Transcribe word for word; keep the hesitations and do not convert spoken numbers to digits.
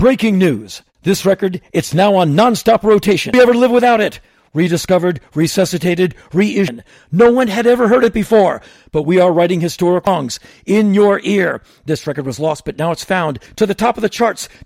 Breaking news. This record, it's now on non-stop rotation. We ever live without it? Rediscovered, resuscitated, reissued. No one had ever heard it before, but we are writing historic songs in your ear. This record was lost, but now it's found to the top of the charts.